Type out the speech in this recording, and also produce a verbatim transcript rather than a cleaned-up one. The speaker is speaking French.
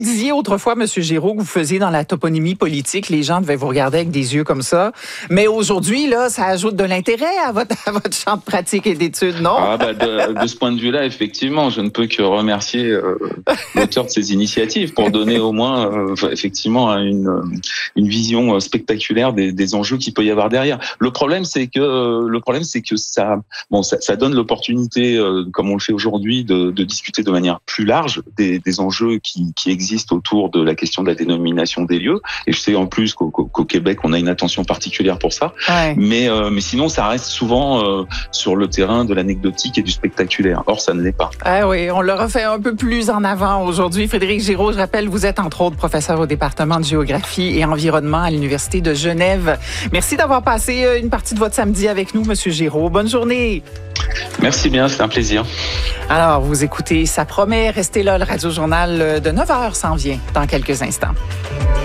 disiez autrefois, M. Giroux, que vous faisiez dans la toponymie politique, les gens devaient vous regarder avec des yeux comme ça. Mais aujourd'hui, là, ça ajoute de l'intérêt à votre, à votre champ de pratique et d'études, non? Ah bah de, de ce point de vue-là, effectivement, je ne peux que remercier euh, l'auteur de ces initiatives pour donner au moins, euh, effectivement, une, une vision spectaculaire des, des enjeux qu'il peut y avoir derrière. Le problème, c'est que le problème, c'est que ça, bon, ça, ça donne l'opportunité, euh, comme on le fait aujourd'hui, de, de discuter de manière plus large des, des enjeux qui, qui existent autour de la question de la dénomination des lieux. Et je sais en plus qu'au, qu'au Québec, on a une attention particulière pour ça. Ouais. Mais, euh, mais sinon, ça reste souvent euh, sur le terrain de l'anecdotique et du spectaculaire. Or, ça ne l'est pas. Ah oui, on le refait un peu plus en avant aujourd'hui. Frédéric Giraud, je rappelle, vous êtes entre autres professeur au département de géographie et environnement à l'Université de Genève. Merci d'avoir passé une partie de votre samedi avec nous, M. Giraud. Bonne journée. Merci bien, c'est un plaisir. Alors, vous écoutez Ça promet, restez là, le Radio-Journal de neuf heures s'en vient dans quelques instants.